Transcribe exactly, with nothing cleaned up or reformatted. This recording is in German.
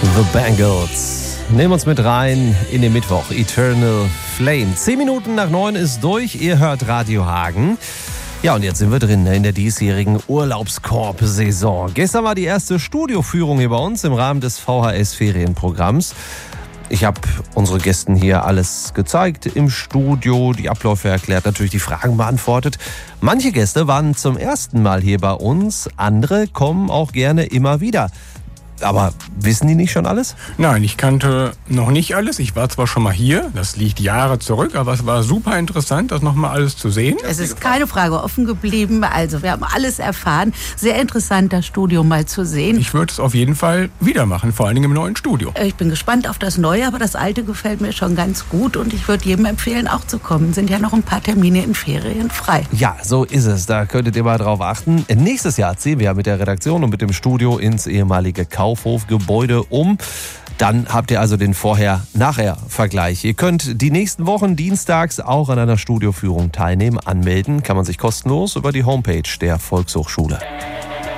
The Bangles. Nehmen uns mit rein in den Mittwoch. Eternal Flame. Zehn Minuten nach neun ist durch. Ihr hört Radio Hagen. Ja, und jetzt sind wir drin in der diesjährigen Urlaubskorb-Saison. Gestern war die erste Studioführung hier bei uns im Rahmen des V H S-Ferienprogramms. Ich habe unsere Gästen hier alles gezeigt im Studio, die Abläufe erklärt, natürlich die Fragen beantwortet. Manche Gäste waren zum ersten Mal hier bei uns, andere kommen auch gerne immer wieder. Aber wissen die nicht schon alles? Nein, ich kannte noch nicht alles. Ich war zwar schon mal hier, das liegt Jahre zurück, aber es war super interessant, das nochmal alles zu sehen. Es ist keine Frage offen geblieben. Also wir haben alles erfahren. Sehr interessant, das Studio mal zu sehen. Ich würde es auf jeden Fall wieder machen, vor allen Dingen im neuen Studio. Ich bin gespannt auf das Neue, aber das Alte gefällt mir schon ganz gut. Und ich würde jedem empfehlen, auch zu kommen. Sind ja noch ein paar Termine in Ferien frei. Ja, so ist es. Da könntet ihr mal drauf achten. Nächstes Jahr ziehen wir ja mit der Redaktion und mit dem Studio ins ehemalige Kaufhofgebäude um. Dann habt ihr also den Vorher-Nachher-Vergleich. Ihr könnt die nächsten Wochen dienstags auch an einer Studioführung teilnehmen. Anmelden kann man sich kostenlos über die Homepage der Volkshochschule.